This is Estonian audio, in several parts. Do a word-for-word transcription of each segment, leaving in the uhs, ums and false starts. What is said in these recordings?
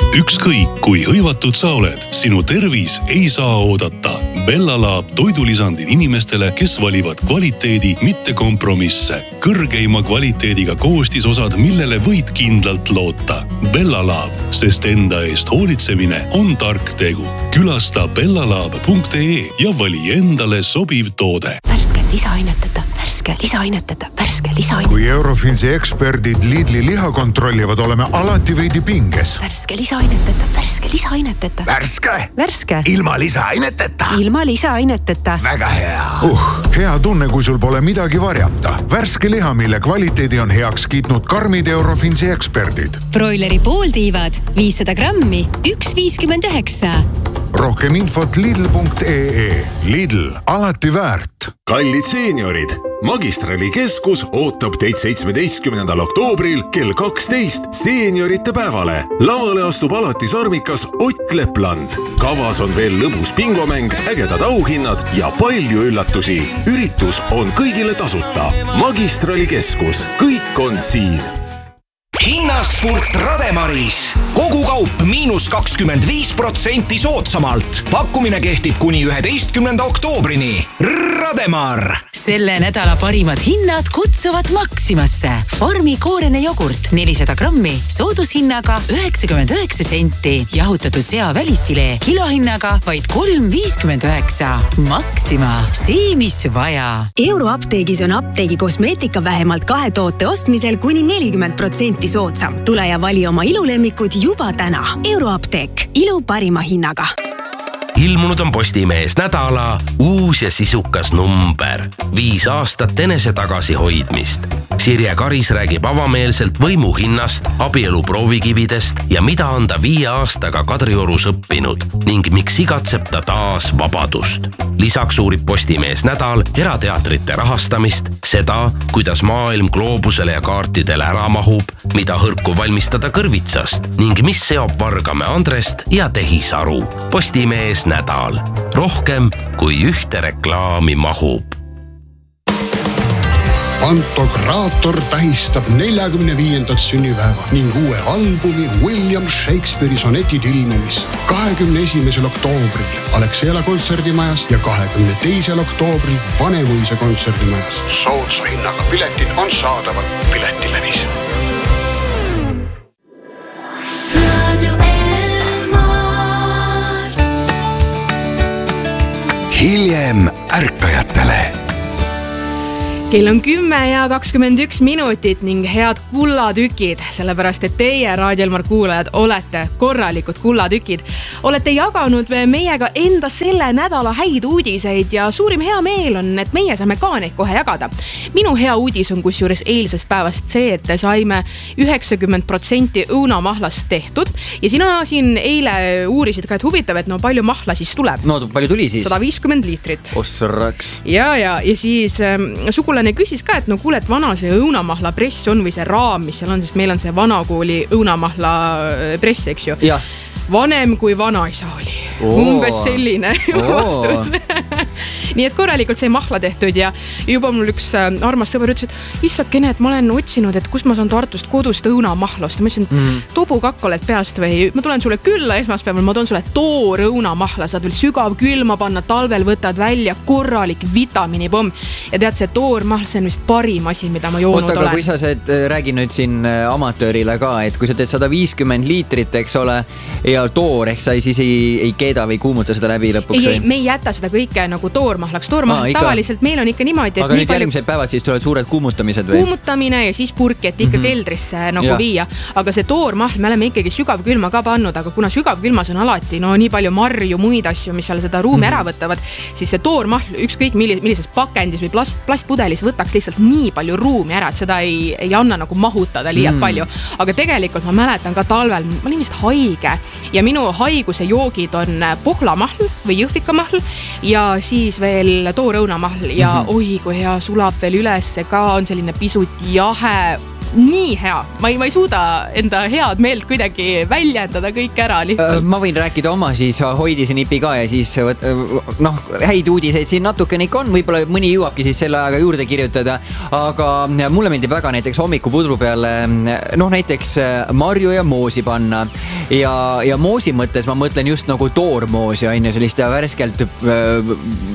Ükskõik kui hõivatud sa oled, sinu tervis ei saa oodata. Bellalaab toidulisandid inimestele, kes valivad kvaliteedi, mitte kompromisse. Kõrgeima kvaliteediga koostisosad, millele võid kindlalt loota. Bellalaab, sest enda eest hoolitsemine on tark tegu. Külasta bellalaab punkt ee ja vali endale sobiv toode. Värske lisaaineteta, värske lisaaineteta, värske lisaaineteta. Kui Eurofinsi eksperdid Lidli liha kontrollivad, oleme alati veidi pinges. Värske lisaaineteta, värske lisaaineteta. Värske? Värske. Ilma lisaaineteta? Ilma lisaaineteta. Väga hea. Uh, hea tunne, kui sul pole midagi varjata. Värske liha, mille kvaliteedi on heaks kiitnud karmid Eurofinsi eksperdid. Broileri pooltiivad viissada grammi, üks viiskümmend üheksa. Rohkem infot lidl punkt ee. Lidl, alati väärt. Kallid seeniorid, Magistrali keskus ootab teid seitsmeteistkümnendal oktoobril kell kaksteist seeniorite päevale. Lavale astub alati sarmikas Ott Lepland. Kavas on veel lõbus bingomäng, ägedad auhinnad ja palju üllatusi. Üritus on kõigile tasuta. Magistrali keskus, kõik on siin. Hinnaspurt Rademaris. Kogu kaup miinus kakskümmend viis protsenti soodsamalt. Pakkumine kehtib kuni üheteistkümnenda oktoobrini. Rademar. Selle nädala parimad hinnad kutsuvad Maximasse. Farmi koorene jogurt nelisada grammi soodushinnaga üheksakümmend üheksa senti. Jahutatud sea välisfilee kilohinnaga vaid kolm viiskümmend üheksa. Maxima. See, mis vaja. Euroapteegis on apteegi kosmeetika vähemalt kahe toote ostmisel kuni nelikümmend protsenti soodsam. Tule ja vali oma ilulemmikud juba täna. Euroapteek. Ilu parima hinnaga. Ilmunud on Postimees nädala uus ja sisukas number. Viis aastat enese tagasi hoidmist. Sirje Karis räägib avameelselt võimu hinnast, abielu proovikividest ja mida on ta viie aastaga Kadriorus õppinud ning miks igatseb ta taas vabadust. Lisaks uurib Postimees nädal erateatrite rahastamist, seda, kuidas maailm gloobusele ja kaartidele ära mahub, mida hõrku valmistada kõrvitsast ning mis seob Vargamäe Andrest ja Tehisaru. Postimees nädal. Rohkem kui ühte reklaami mahub. Pantokraator tähistab neljakümne viiendat sünnipäeva ning uue albumi William Shakespeare'i sonetid ilmumist kahekümne esimesel oktoobril Alexela kontserdimajas ja kahekümne teisel oktoobril Vanemuise kontserdimajas. Soodsa hinnaga piletid on saadaval Piletilevis. Hiljem ärkajatele. Kell on kümme ja kakskümmend üks minutit ning head kullatükid, sellepärast et teie Raadio Elmar kuulajad olete korralikud kullatükid. Olete jaganud meiega enda selle nädala häid uudiseid ja suurim hea meel on, et meie saame ka neid kohe jagada. Minu hea uudis on kusjuures eilsest päevast see, et saime üheksakümmend protsenti õunamahlast tehtud ja sina siin eile uurisid ka, et huvitav, et no palju mahla siis tuleb. No palju tuli siis? sada viiskümmend liitrit. Ossraks. Ja, ja, ja siis ähm, sugulane küsis ka, et no kuule, et vana see õunamahla press on või see raam, mis seal on, sest meil on see vanakooli õunamahla press, eks ju. Ja. Vanem kui vanaisa oli. Oo. Umbes selline vastus. Nii et korralikult sai mahla tehtud ja juba mul üks armas sõber ütles, et issakene, et ma olen otsinud, et kus ma saan Tartust kodust õunamahlost. Ma ütlesin, mm. Tobu kakk oled peast või ma tulen sulle külla esmaspäeval, ma toon sulle toor õunamahla, saad veel sügav külma panna, talvel võtad välja korralik vitamiinipomm. Ja tead, see toormahl, see on vist parim asi, mida ma joonud Oota, olen. Oota, kui sa saad, räägi nüüd siin amatöörile ka, et kui sa teed sada viiskümmend liitrit, eks ole, ja toor, ehk sa siis ei, ei keeda või kuumuta seda läbi lõpuks? Ei, ei, me ei jäta seda kõike nagu toormahlaks. Toormahl Aa, tavaliselt meil on ikka niimoodi, et aga nii nüüd palju... järgmised päevad siis tulevad suured kuumutamised või? Kuumutamine ja siis purki, et ikka mm-hmm. keldrisse nagu ja. Viia. Aga see toormahl, me oleme ikkagi sügavkülma ka pannud, aga kuna sügavkülmas on alati no nii palju marju, muid asju, mis seal seda ruumi mm-hmm. ära võtavad, siis see toormahl ükskõik millises pakendis või plast, plastpudelis võtaks lihtsalt nii palju ruumi ära, et seda ei, ei anna nagu mahutada liialt mm. palju. Aga tegelikult ma mäletan ka talvel, ma olin vist haige ja minu haiguse joogid on pohlamahl või jõhvikamahl ja siis veel toorõunamahl ja mm-hmm. oi, kui hea sulab veel üles, ka on selline pisut jahe, nii hea. Ma ei, ma ei suuda enda head meelt kuidagi väljendada kõik ära lihtsalt. Ma võin rääkida oma siis hoidise nipi ka ja siis noh, häid uudiseid siin natukene ikka on, võib-olla mõni jõuabki siis selle ajaga juurde kirjutada, aga mulle meeldib väga näiteks hommikupudru peale noh näiteks marju ja moosi panna ja, ja moosi mõttes ma mõtlen just nagu toormoosi, on ju, sellist värskelt äh,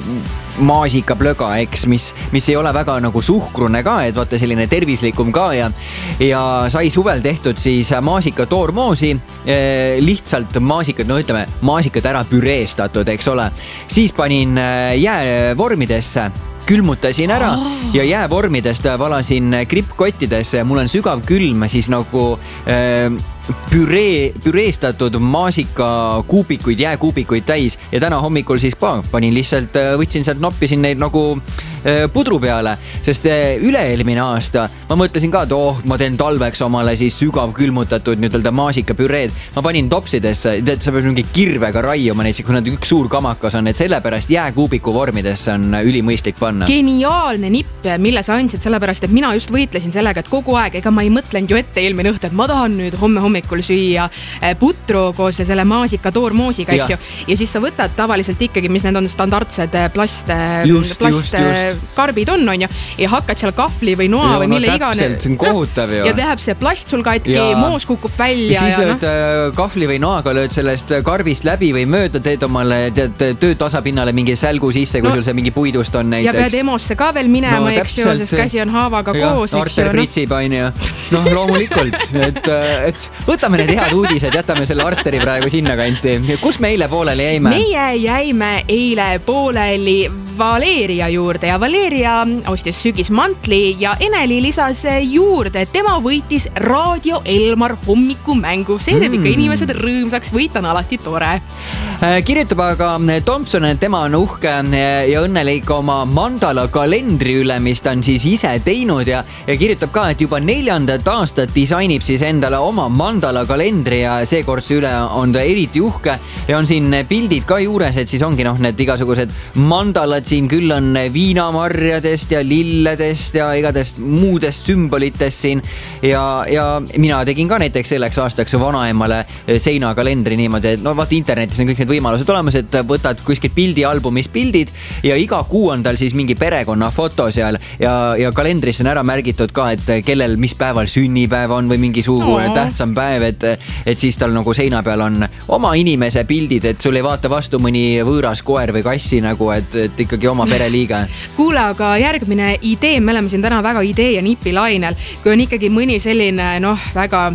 maasikaplöga, eks, mis, mis ei ole väga nagu suhkrune ka, et vaata selline tervislikum ka ja, ja sai suvel tehtud siis maasika toormoosi, eh, lihtsalt maasikad, no ütleme, maasikad ära püreestatud, eks ole. Siis panin jäävormidesse, külmutasin ära oh. ja jäävormidest valasin krippkottidesse ja mul on sügav külm siis nagu äh, püree, püreestatud maasika kuubikuid, jääkuubikuid täis ja täna hommikul siis pa, panin lihtsalt, võtsin sealt, noppisin neid nagu äh, pudru peale, sest äh, üle-eelmine aasta ma mõtlesin ka, et oh, ma teen talveks omale siis sügav külmutatud nüüd-öelda maasikapüreed. Ma panin topsidesse, et sa pead mingi kirvega raiuma neid, kui nad üks suur kamakas on, et sellepärast jääkuubiku vormidesse on ülimõistlik panna. Geniaalne nipp, mille sa andsid, sellepärast, et mina just võitlesin sellega, et kogu aeg, ega ma ei mõtlenud ju ette eelmine õhtu, et ma tahan nüüd homme hommikul süüa putru koos selle maasika toormoosiga, eks ju. Ja siis sa võtad tavaliselt ikkagi, mis need on standardsed plast, just, plast just, just. karbid on, on ju, ja hakkad seal kahvli või noa ja, või mille no, igane. See on kohutav ju. Ja läheb see plast sul katki, ja. Moos kukub välja. Ja siis ja, lööd no. kahvli või noaga lööd sellest karbist läbi või mööda, teed omale teed, töö tasapinnale mingi sälgu sisse, kui no. sul see mingi puidust on näiteks. Ja pead emosse ka veel minema, no, eks ju, sest käsi on haavaga ja, koos. Arter pritsib, on ju. Noh, loomulikult. Et, et võtame need head uudised, jätame selle Arteri praegu sinna kanti. Kus me eile pooleli jäime? Meie jäime eile pooleli Valeria juurde ja Valeria ostis sügismantli ja Eneli lisas juurde, et tema võitis Raadio Elmar hommikumängu. See teeb ikka inimesed rõõmsaks, võit on alati tore. Kirjutab aga Thompson, et tema on uhke ja õnnelik oma mandala kalendri üle, mis ta on siis ise teinud ja, ja kirjutab ka, et juba neljandat aastat disainib siis endale oma mandala kalendri ja seekordse üle on ta eriti uhke ja on siin pildid ka juures, et siis ongi noh, need igasugused mandalad siin küll on viinamarjadest ja lilledest ja igadest muudest sümbolitest siin ja, ja mina tegin ka näiteks selleks aastaks vanaemale seinakalendri niimoodi, et no vaata internetis on kõik need võimalused olemas, et võtad kuskilt pildialbumis pildid ja iga kuu on tal siis mingi perekonna foto seal ja, ja kalendris on ära märgitud ka, et kellel mis päeval sünnipäev on või mingi suur oh. tähtsam päev, et, et siis tal nagu seina peal on oma inimese pildid, et sul ei vaata vastu mõni võõras koer või kassi nagu, et, et ikkagi oma pereliige. Kuule, aga järgmine idee, me oleme siin täna väga idee ja nipilainel, kui on ikkagi mõni selline noh, väga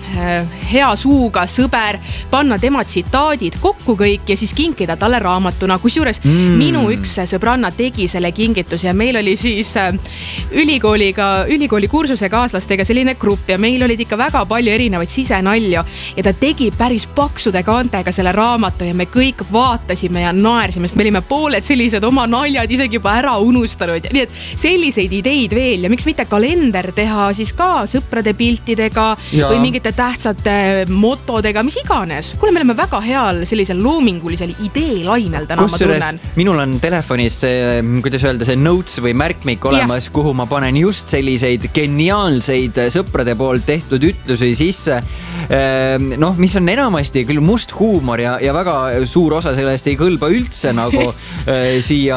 hea suuga sõber, panna tema tsitaadid kokku kõik ja siis kinkida talle raamatuna. Kusjuures mm. minu üks sõbranna tegi selle kingitus ja meil oli siis ülikooliga, ülikooli kursuse kaaslastega selline grupp ja meil olid ikka väga palju erinevaid sisenalju ja ta tegi päris paksude kaantega selle raamatu ja me kõik vaatasime ja naersime, sest me olime pooled sellised oma naljad isegi juba ära unustanud. Nii et selliseid ideid veel ja miks mitte kalender teha siis ka sõprade piltidega ja. Või mingite tähtsate motodega, mis iganes. Kuule, me oleme väga heal sellisel loomingulisel ideelainel täna, ma tunnen. Minul on telefonis see, kuidas öelda, see notes või märkmik olemas, yeah. kuhu ma panen just selliseid geniaalseid sõprade poolt tehtud ütlusi sisse. Noh, mis on enamasti küll must huumor ja, ja väga suur osa sellest ei kõlba üldse nagu äh, siia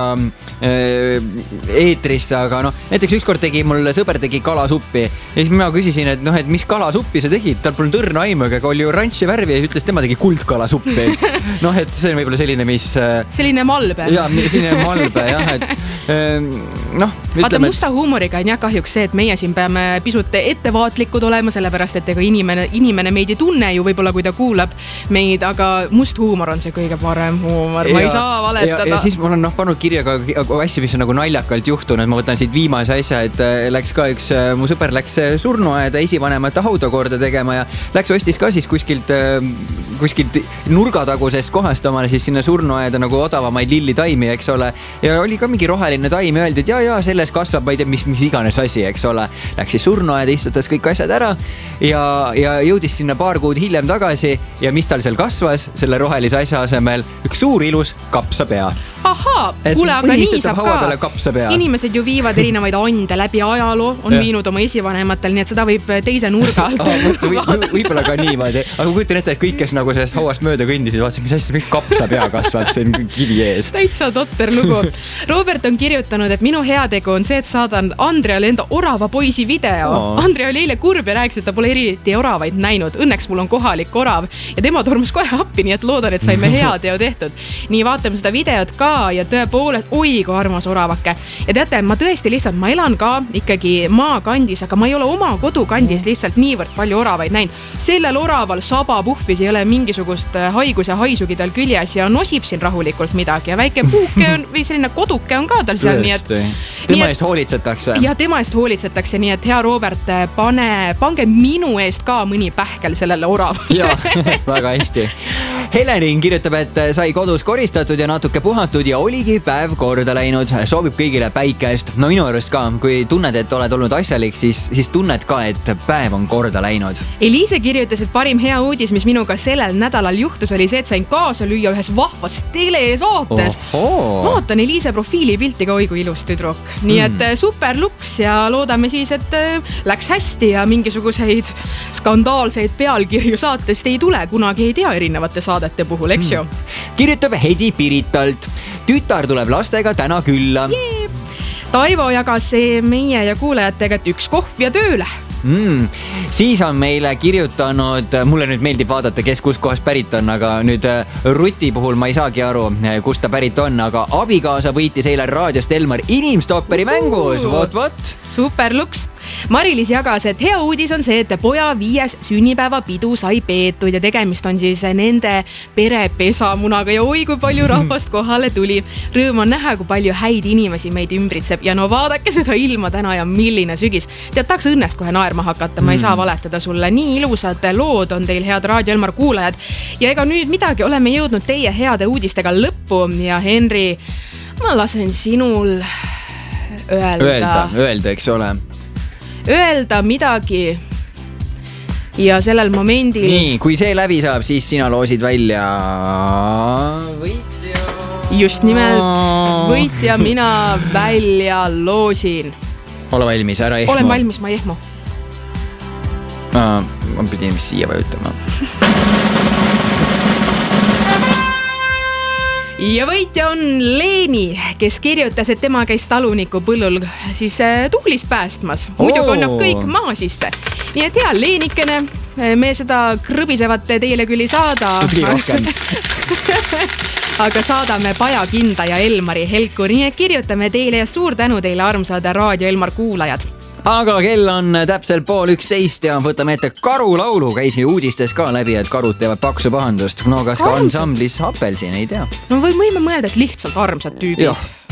äh, eetrisse, aga noh, näiteks ükskord tegi mul sõber tegi kalasuppi ja siis ma küsisin, et noh, et mis kalasuppi sa tegid? Tal polnud õrna aimu, aga oli oranži värvi ja ütles, tema tegi kuldkalasuppi. Noh, et see on võib-olla selline, mis... Selline malbe. Jaa, selline malbe, jah, et noh, ütleme... Vaata, musta huumoriga on jah kahjuks see, et meie siin peame pisut ettevaatlikud olema, sellepärast, et ega inimene, inimene meid ei tunne ju võib-olla, kui ta kuulab meid, aga must huumor on see kõige parem huumor. Ma ei saa valetada. Ja, ja siis mul on noh, pannud kirja ka asja, mis on nagu naljakalt juhtunud. Ma võtan siit viimase asja, et läks ka üks, mu sõber läks surnuaeda esivanemate hauda korda tegema ja läks ostis ka siis kuskilt, kuskilt nurgatagusest kohast omale siis sinna surnuaeda nagu odavamaid lillitaimi, eks ole. Ja oli ka mingi roheline taim ja öeldi, et jaa, jaa, selles kasvab, ma ei tea, mis, mis iganes asi, eks ole. Läks siis surnuaeda, istutas kõik asjad ära ja, ja jõudis sinna paar kuud hiljem tagasi ja mis tal seal kasvas selle rohelise asja asemel? Üks suur ilus kapsapea. ahaa, kuule, aga nii saab ka. Inimesed ju viivad erinevaid ande läbi ajaloo, on ja. viinud oma esivanematel, nii et seda võib teise nurga alt vaadata. Võib-olla ka niimoodi. Aga kujutan ette, et kõik, kes nagu sellest hauast mööda kõndisid, vaatasid, mis asja, miks kapsa pea kasvab, see on kivi ees. Täitsa totter lugu. Robert on kirjutanud, et minu heategu on see, et saadan Andreale enda orava poisi video. Oh. Andrea oli eile kurb ja rääkis, et ta pole eriti oravaid näinud. Õnneks mul on kohalik orav ja tema tormas kohe appi, nii et loodan, et saime hea teo tehtud. Nii vaatame seda videot ka ja tõepoolest, oi kui armas oravake. Ja teate, ma tõesti lihtsalt, ma elan ka ikkagi maakandis, aga ma ei ole oma kodukandis lihtsalt niivõrd palju oravaid näinud. Sellel oraval sabapuhvis ei ole mingisugust haigus ja haisugi tal küljes ja nosib siin rahulikult midagi ja väike puuke on, või selline koduke on ka tal seal. Nii et, tema eest hoolitsetakse. Ja tema eest hoolitsetakse, nii et hea Robert, pane, pange minu eest ka mõni pähkel sellele oravale. Ja, väga hästi. Helerin kirjutab, et sai kodus koristatud ja natuke puhatud ja oligi päev korda läinud. Soovib kõigile päikest. No minu arust ka, kui tunned, et oled olnud asjalik, siis, siis tunned ka, et päev on korda läinud. Eliise kirjutas, et parim hea uudis, mis minuga sellel nädalal juhtus, oli see, et sain kaasa lüüa ühes vahvas telesaates. Vaatan Eliise profiilipilti ka, oi kui ilus tüdruk. Nii et mm. super luks ja loodame siis, et läks hästi ja mingisuguseid skandaalseid pealkirju saatest ei tule. Kunagi ei tea erinevate saadete puhul, eks ju? Mm. Kirjutab Hedi Piritalt. Tütar tuleb lastega täna külla. Jee. Taivo jagas meie ja kuulajatega, et üks kohv ja tööle. Mm. Siis on meile kirjutanud, mulle nüüd meeldib vaadata, kes kus kohas pärit on, aga nüüd Ruti puhul ma ei saagi aru, kust ta pärit on, aga abikaasa võitis eile raadiost Elmar inimstopperi mängus. Vot, vot. Super luks. Mari-Liis jagas, et hea uudis on see, et poja viies sünnipäeva pidu sai peetud ja tegemist on siis nende pere pesamunaga ja oi kui palju rahvast kohale tuli. Rõõm on näha, kui palju häid inimesi meid ümbritseb ja no vaadake seda ilma täna ja milline sügis. Tead, tahaks õnnest kohe naerma hakata, ma ei saa valetada sulle. Nii ilusad lood on teil, head Raadio Elmar kuulajad. Ja ega nüüd midagi oleme jõudnud teie heade uudistega lõppu ja Henri, ma lasen sinul öelda. Öelda, öelda, eks ole. Öelda midagi ja sellel momendil... Nii, kui see läbi saab, siis sina loosid välja võitja. Just nimelt, võitja mina välja loosin. Ole valmis, ära ehmu. Olen valmis, ma ei ehmu. Ma pidin vist siia vajutama. Ja võitja on Leeni, kes kirjutas, et tema käis taluniku põllul siis tuhlist päästmas. Muidu kannab kõik maa sisse. Nii et hea Leenikene, me seda krõbisevat teile küll ei saada. Aga saadame Pajakinda ja Elmari Helku. Nii et kirjutame teile ja suur tänu teile armsad Raadio Elmar kuulajad. Aga kell on täpselt pool üksteist ja võtame ette karulaulu. Käisi uudistes ka läbi, et karud teevad paksu pahandust. No kas ka ansamblis Apelsin, ei tea. No võime mõelda, et lihtsalt armsad tüübid.